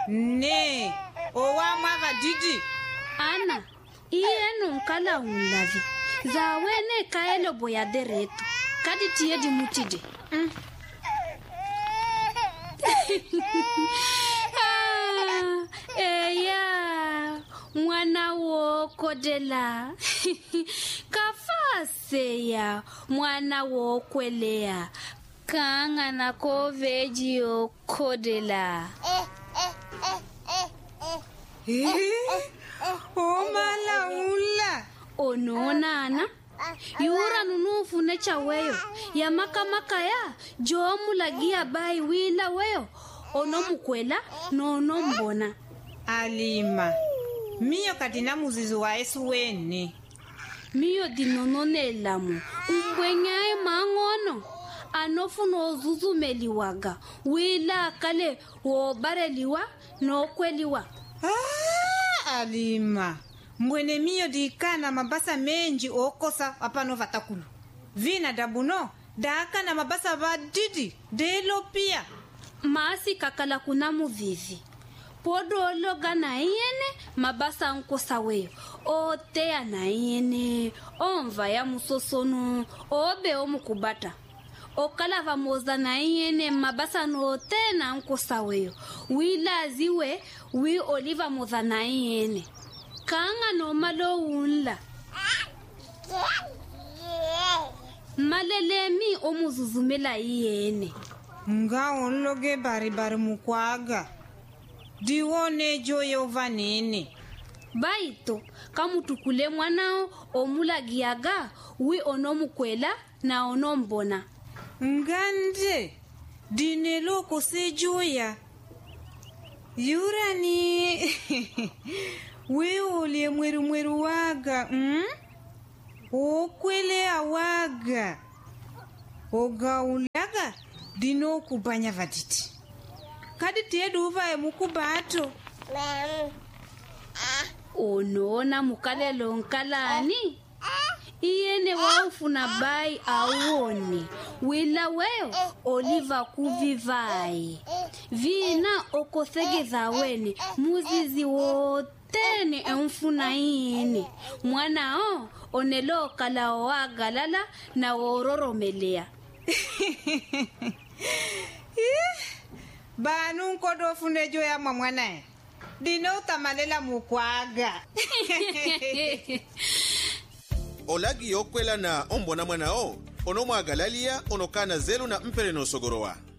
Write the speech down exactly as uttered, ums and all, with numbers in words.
Ne, owa mwava didi. Ana, iye nkala unlavi. Zawene kaelo boya deretu. Kadi tiye di mutide. Mm. ah, eya, mwana wo kodela. Kafase ya, mwana wo kwelea. Kanga na koveji o kodela. Eh, o mala ula. Ono nana. Yura nunufu necha weyo. Ya maka maka ya. Jomu lagia bai wila weyo. Ono mukwela no ono mbona. Alima. Miyo katina muzizu wa esu wene. Miyo dinonone lamu. Umbwenyae mangono. Anofu no zuzumeliwaga. Wila kale wobareliwa no kweliwa. Ah, Alima. Mwene miyo dikana mabasa menji okosa apano vatakulu. Vina dabuno, daka na mabasa vadidi, delo pia. Maasi kakala kunamu vivi. Podo loga na iene, mabasa nkosa weyo. O tea na iene, onva ya musosono, obe omukubata. O kalava moza na iene, mabasa no te na nkosa weyo. Wila ziwe, wi oliva moza na iene. Kanga no malo unla. Malelemi omuzuzumela iene. Nga onloge bari bari mukwaga. Diwone joye ovanene. Baito, kamutukule mwanao omulagiaga wi onomukwela na onombona. Ngande, dinelo kose joya. Yurani, we ole mweru mweru waga, mm? Okwele awaga. Oga ulaga, dino kubanya vaditi. Kadi tiedu uva e mukubato. Onona mukalelo nkalani? Iene waufuna bai awoni. Wila weyo oliva kuvivai. Vina okosegeza weni muzizi wotene emfuna iene. Mwana o onelo kala oagalala na wororomelea. Banu nkodo funejo ya mamwana. Dino tamalela mukwaga. Olagi yokwela na ombona mwana o. Ono mwagalalia onokana zelu na mpere no sogorowa.